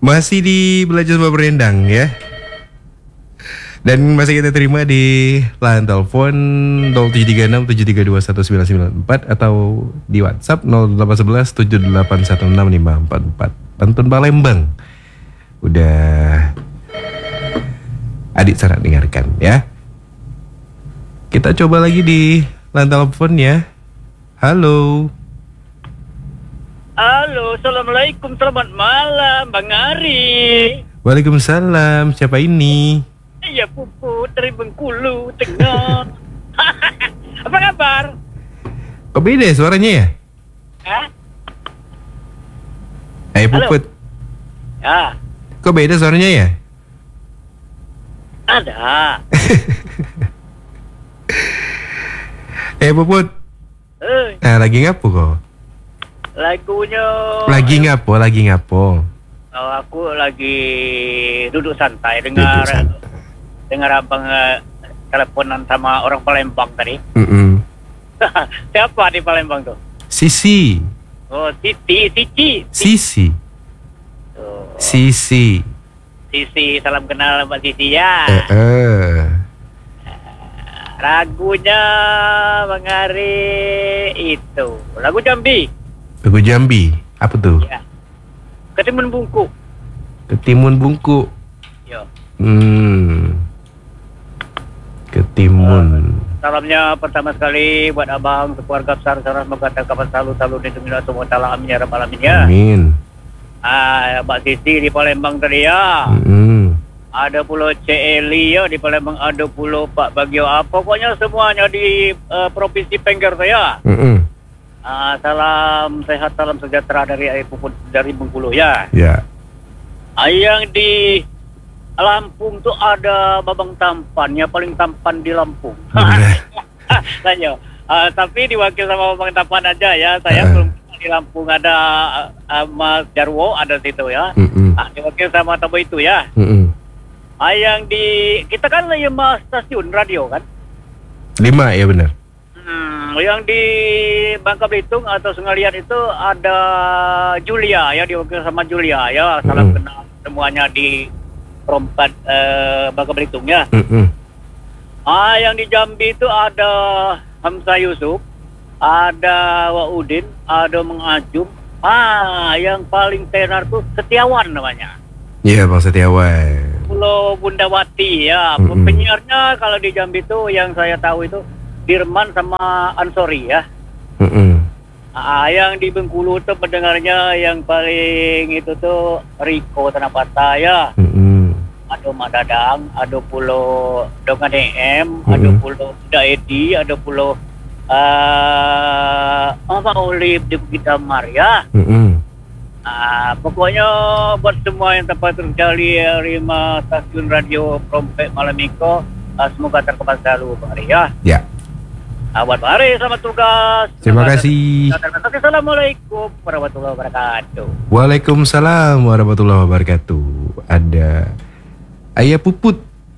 Masih di Belajar Bapak Berendang ya. Dan masih kita terima di line telepon 073673219994 atau di WhatsApp 081178165544. Pantun Palembang. Udah adik sangat dengarkan ya. Kita coba lagi di line telepon ya. Halo. Halo, assalamualaikum, selamat malam, Bang Ari. Waalaikumsalam. Siapa ini? Iya, Puput dari Bengkulu Tengah. Apa kabar? Kok beda suaranya ya? Hah? Puput. Ya, Kok beda suaranya ya? ada. Puput. Nah, lagi ngapu kok? Lagunya. Lagi ngapo? Oh, aku lagi duduk santai dengar abang teleponan sama orang Palembang tadi. Siapa di Palembang tuh? Sisi. Oh, Cici. Sisi. Tuh. Sisi. Sisi, salam kenal Mbak Sisi ya. Lagunya Bang Ari itu lagu Jambi. Lagu Jambi. Apa tuh? Ya. Ketimun Bungku. Ketimun Bungku. Yo. Ketimun. Salamnya pertama sekali buat abang sekeluarga besar, semoga kapan selalu dilindungi Allah Subhanahu wa taala, amin ya rabbal alamin ya. Amin. Mbak Sisi di Palembang tadi ya. Ada pulau Celi ya di Palembang, ada pulau Pak Bagio, pokoknya semuanya di provinsi Pengger saya. Salam sehat, salam sejahtera dari Puput dari Bengkulu ya. Ya. Yang di Lampung tuh ada Babang Tampan, ya paling tampan di Lampung. Lanjut. Tapi diwakil sama Babang Tampan aja ya. Saya belum di Lampung, ada Mas Jarwo ada situ ya. Diwakil sama Tabo itu ya. Yang di kita kan 5 stasiun radio kan? 5 ya benar. Yang di Bangka Belitung atau Sengalian itu ada Julia ya, diwakil sama Julia ya. Salam kenal semuanya di perempat Bangka Belitung ya. Yang di Jambi itu ada Hamzah Yusuf, ada Waudin, ada Mengajum. Yang paling tenar tuh Setiawan namanya. Iya, Bang Setiawan. Pulau Bundawati ya. Penyiarnya kalau di Jambi itu yang saya tahu itu Dirman sama Ansori ya. Yang di Bengkulu tuh pendengarnya yang paling itu tuh Riko Tanapata ya. Ada Mak Dadang, ada pulau Dongan EM, ada pulau Daedi, ada pulau Olive di Bukit Damar ya. Pokoknya buat semua yang tempat terjadi 5 stasiun radio Prompek Malam Minggu, semoga terkemas selalu Bang Ari ya. Ya. Buat Bang Ari, selamat tugas. Terima kasih. Assalamualaikum warahmatullahi wabarakatuh. Waalaikumsalam warahmatullahi wabarakatuh. Ada Ayah Puput.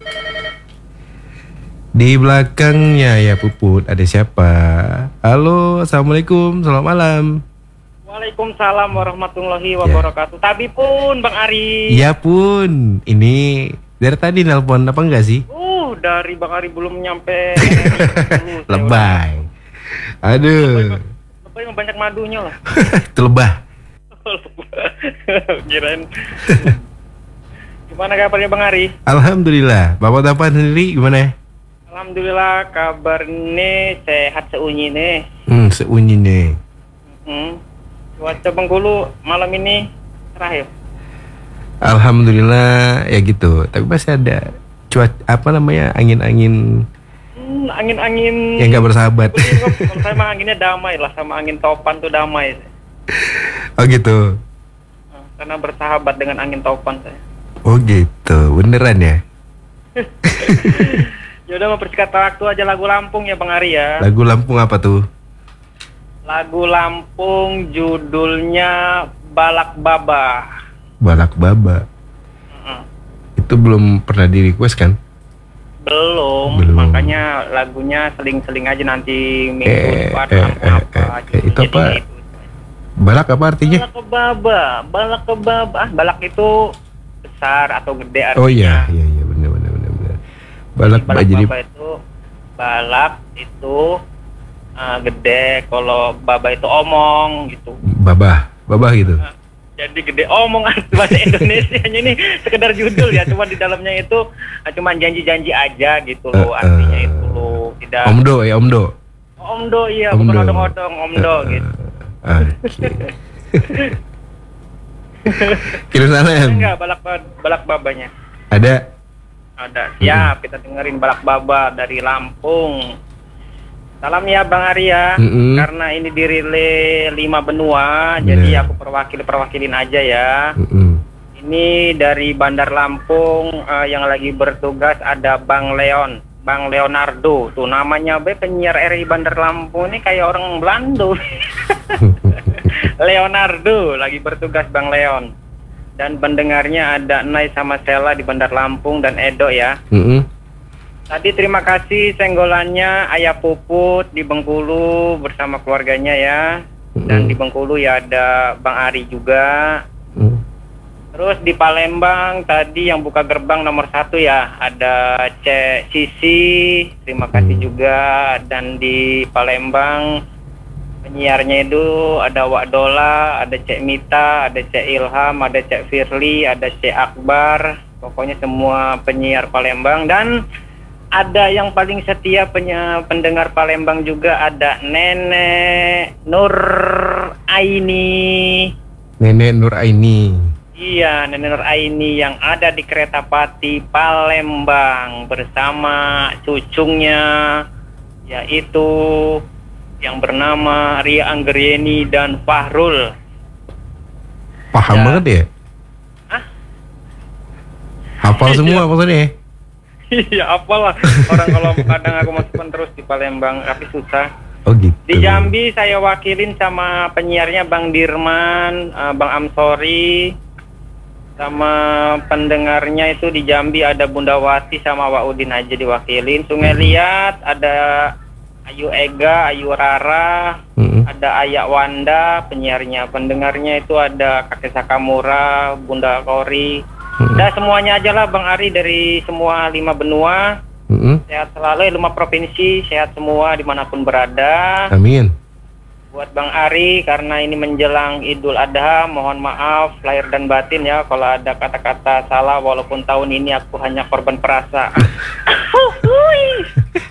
Di belakangnya ya Puput ada siapa? Halo, assalamualaikum, selamat malam. Waalaikumsalam warahmatullahi wabarakatuh. Tapi pun Bang Ari. Iya pun. Ini dari tadi nelpon apa enggak sih? Dari Bang Ari belum nyampe. Lebay. Aduh. Lebay banyak madunya lah. Itu lebah. Kirain. Gimana kabarnya Bang Ari? Alhamdulillah. Bapak Tapan sendiri gimana? Alhamdulillah kabarnya sehat seunyi nih. Seunyi nih. Cuaca Bengkulu malam ini cerah ya? Alhamdulillah ya gitu. Tapi masih ada angin-angin angin-angin yang nggak bersahabat. Kalau saya mah anginnya damai lah, sama angin topan tuh damai. Oh gitu. Karena bersahabat dengan angin topan saya. Oh gitu, beneran ya? Yaudah, mempersingkat waktu aja lagu Lampung ya Bang Ari ya. Lagu Lampung apa tuh? Lagu Lampung judulnya Balak Baba. Balak Baba. Itu belum pernah di request kan? Belum. Makanya lagunya seling-seling aja nanti minggu depan. Itu apa? Balak apa artinya? Balak kebaba. Balak itu besar atau gede artinya. Oh iya, benar. Balak jadi Baba itu balak itu gede, kalau baba itu omong gitu. babah gitu. Jadi gede omong bahasa Indonesianya ini sekedar judul ya, cuma di dalamnya itu cuma janji-janji aja gitu loh, artinya itu loh, tidak. Omdo ya, Omdo. Omdo iya, bukan odong-odong, Omdo gitu. Oke. Kilo salam. Enggak balak babanya. Ada. Siap, kita dengerin balak baba dari Lampung. Salam ya Bang Arya, karena ini dirilai 5 benua, jadi aku perwakilin aja ya. Ini dari Bandar Lampung, yang lagi bertugas ada Bang Leonardo. Tuh namanya penyiar RI Bandar Lampung ini kayak orang Belanda. Leonardo lagi bertugas Bang Leon. Dan pendengarnya ada Nai sama Sela di Bandar Lampung dan Edo ya. Tadi terima kasih senggolannya Ayah Puput di Bengkulu bersama keluarganya ya. Dan di Bengkulu ya ada Bang Ari juga. Terus di Palembang tadi yang buka gerbang nomor 1 ya, ada Cek Sisi, terima kasih juga. Dan di Palembang penyiarnya itu ada Wak Dola, ada Cek Mita, ada Cek Ilham, ada Cek Firly, ada Cek Akbar. Pokoknya semua penyiar Palembang. Dan ada yang paling setia pendengar Palembang juga, ada Nenek Nur Aini. Nenek Nur Aini. Iya, Nenek Nur Aini yang ada di Keretapati Palembang bersama cucunya, yaitu yang bernama Ria Anggrieni dan Fahrul. Paham banget ya? Hah? Hafal semua maksudnya? Iya, apalah. Orang kalau kadang aku masukkan terus di Palembang, tapi susah. Oh gitu. Di Jambi saya wakilin sama penyiarnya Bang Dirman, Bang Amsori, sama pendengarnya itu di Jambi ada Bunda Wati sama Wak Udin aja diwakilin. Sungai Liat ada Ayu Ega, Ayu Rara, ada Ayak Wanda penyiarnya. Pendengarnya itu ada Kakek Sakamura, Bunda Kori. Udah semuanya aja lah Bang Ari dari semua 5 benua. Sehat selalu, 5 provinsi, sehat semua dimanapun berada. Amin. Buat Bang Ari, karena ini menjelang Idul Adha, mohon maaf lahir dan batin ya kalau ada kata-kata salah, walaupun tahun ini aku hanya korban perasaan.